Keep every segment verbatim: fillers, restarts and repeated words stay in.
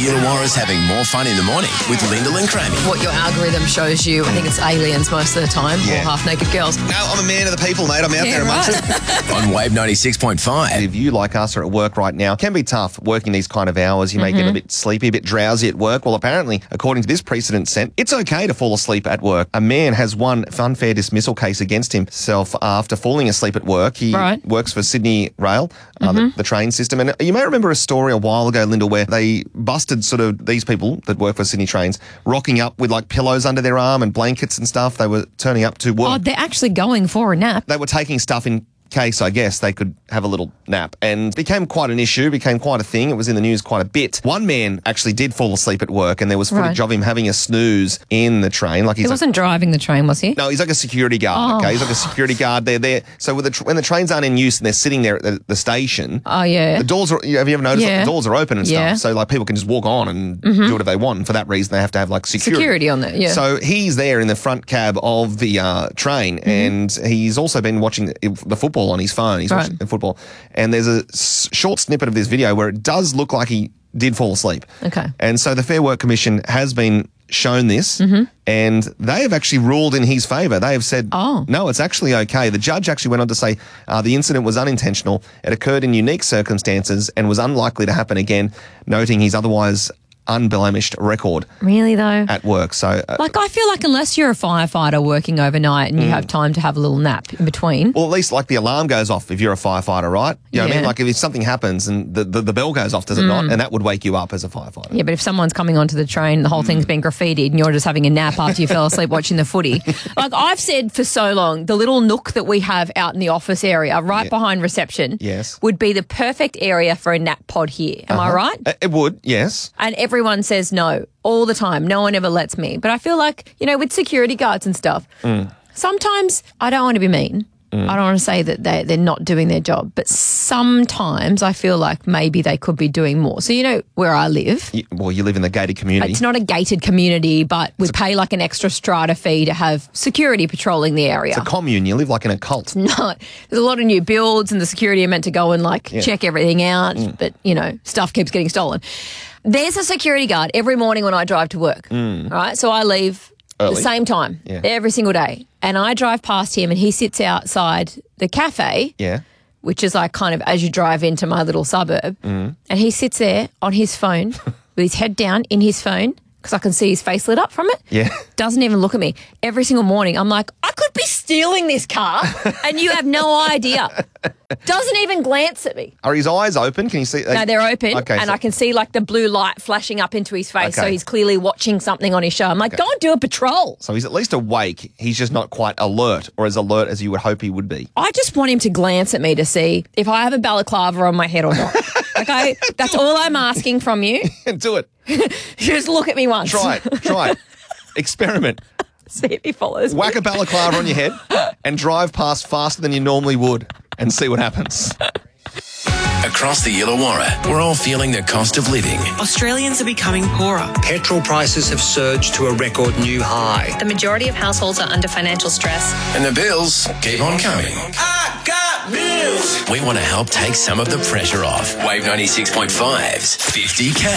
Illawarra's having more fun in the morning with Lyndall and Crammy. What your algorithm shows you, I think it's aliens most of the time, Yeah. or half-naked girls. No, I'm a man of the people, mate. I'm out Yeah, there amongst right. it. On Wave ninety-six point five. If you, like us, are at work right now, it can be tough working these kind of hours. You may get a bit sleepy, a bit drowsy at work. Well, apparently, according to this precedent set, it's okay to fall asleep at work. A man has won an unfair dismissal case against himself after falling asleep at work. He Right. works for Sydney Rail, uh, the, the train system. And you may remember a story a while ago, Linda, where they busted sort of these people that work for Sydney Trains rocking up with like pillows under their arm and blankets and stuff. They were turning up to work. Oh, they're actually going for a nap. They were taking stuff in case, I guess, they could have a little nap, and became quite an issue, became quite a thing. It was in the news quite a bit. One man actually did fall asleep at work, and there was footage Right. of him having a snooze in the train. Like he's He like, wasn't driving the train, was he? no, he's like a security guard. Oh. Okay, he's like a security guard. They're there. So with the tr- when the trains aren't in use and they're sitting there at the, the station, Oh, yeah. the doors are. Have you ever noticed? Yeah. Like, the doors are open and Yeah. stuff, so like people can just walk on and do whatever they want. And for that reason, they have to have like security. Security on there, yeah. So he's there in the front cab of the uh, train, and he's also been watching the, the football on his phone. He's Right. watching the football, and there's a s- short snippet of this video where it does look like he did fall asleep. Okay. And so the Fair Work Commission has been shown this, and they have actually ruled in his favour. They have said, Oh. no, it's actually okay. The judge actually went on to say uh, the incident was unintentional, it occurred in unique circumstances and was unlikely to happen again, noting his otherwise unblemished record Really, though? at work. So, uh, Like, I feel like unless you're a firefighter working overnight and you have time to have a little nap in between. well, at least like the alarm goes off if you're a firefighter, right? You know what I mean? Yeah. Like if something happens and the, the, the bell goes off, does it not? And that would wake you up as a firefighter. Yeah, but if someone's coming onto the train, the whole thing's been graffitied and you're just having a nap after you fell asleep watching the footy. Like I've said for so long, the little nook that we have out in the office area, right Yeah. behind reception, Yes. would be the perfect area for a nap pod here. Am I right? Uh, It would, yes. And everyone says no all the time. No one ever lets me. But I feel like, you know, with security guards and stuff, sometimes I don't want to be mean. I don't want to say that they, they're not doing their job, but sometimes I feel like maybe they could be doing more. So, you know, where I live, You, well, you live in the gated community. it's not a gated community, but we pay like an extra strata fee to have security patrolling the area. It's a commune. You live like in a cult. Not, there's a lot of new builds and the security are meant to go and like Yeah. check everything out, but you know, stuff keeps getting stolen. There's a security guard every morning when I drive to work, right? So I leave Early. the same time Yeah. every single day. And I drive past him and he sits outside the cafe, Yeah. which is like kind of as you drive into my little suburb. Mm. And he sits there on his phone with his head down in his phone because I can see his face lit up from it. Yeah. Doesn't even look at me. Every single morning, I'm like, I could be stealing this car and you have no idea. Doesn't even glance at me. Are his eyes open? Can you see? No, they're open, Okay, and so- I can see like the blue light flashing up into his face. So Okay. he's clearly watching something on his show. I'm like, go and do a patrol. So he's at least awake. He's just not quite alert, or as alert as you would hope he would be. I just want him to glance at me to see if I have a balaclava on my head or not. Okay, that's all I'm asking from you. Do it. Just look at me once. Try it. Try it. Experiment. See if he follows. Whack a balaclava on your head and drive past faster than you normally would and see what happens. Across the Illawarra, we're all feeling the cost of living. Australians are becoming poorer. Petrol prices have surged to a record new high. The majority of households are under financial stress. And the bills keep on coming. I got bills. We want to help take some of the pressure off. Wave ninety-six point five's fifty K.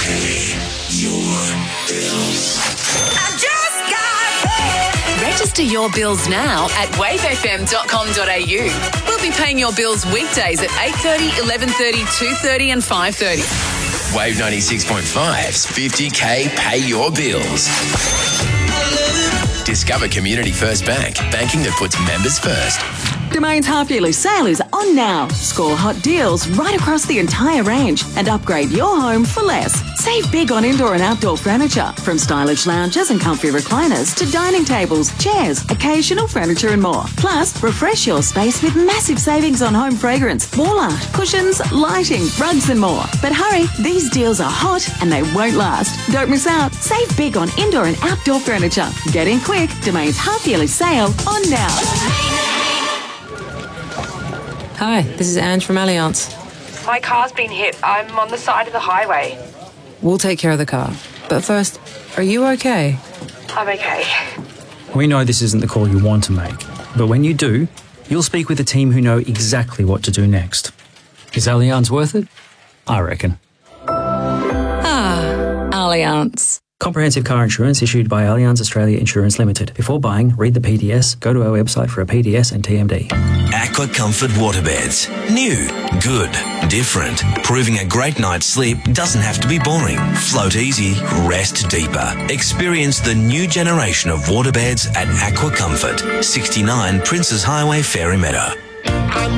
Register your bills now at wave f m dot com dot a u. We'll be paying your bills weekdays at eight thirty, eleven thirty, two thirty and five thirty. Wave ninety-six point five's fifty K Pay Your Bills. Discover Community First Bank, banking that puts members first. Domain's half-yearly sale is on now. Score hot deals right across the entire range and upgrade your home for less. Save big on indoor and outdoor furniture, from stylish lounges and comfy recliners to dining tables, chairs, occasional furniture and more. Plus, refresh your space with massive savings on home fragrance, wall art, cushions, lighting, rugs and more. But hurry, these deals are hot and they won't last. Don't miss out. Save big on indoor and outdoor furniture. Get in quick. Domain's half-yearly sale on now. Hi, this is Ange from Allianz. My car's been hit. I'm on the side of the highway. We'll take care of the car. But first, are you okay? I'm okay. We know this isn't the call you want to make, but when you do, you'll speak with a team who know exactly what to do next. Is Allianz worth it? I reckon. Ah, Allianz. Comprehensive car insurance issued by Allianz Australia Insurance Limited. Before buying, read the P D S, go to our website for a P D S and T M D. Aqua Comfort waterbeds. New, good, different. Proving a great night's sleep doesn't have to be boring. Float easy, rest deeper. Experience the new generation of waterbeds at Aqua Comfort, sixty-nine Princes Highway, Fairy Meadow.